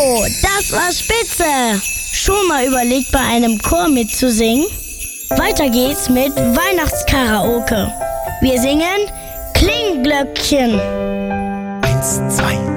Oh, das war spitze! Schon mal überlegt, bei einem Chor mitzusingen? Weiter geht's mit Weihnachtskaraoke. Wir singen Klingglöckchen. 1, 2,